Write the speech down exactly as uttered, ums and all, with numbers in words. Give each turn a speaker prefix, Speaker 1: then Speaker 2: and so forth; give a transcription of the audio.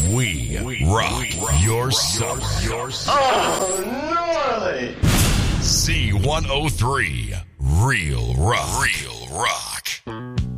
Speaker 1: We, we rock we your summer. Your summer.
Speaker 2: Oh, gnarly!
Speaker 1: C one oh three, Real Rock. Real Rock.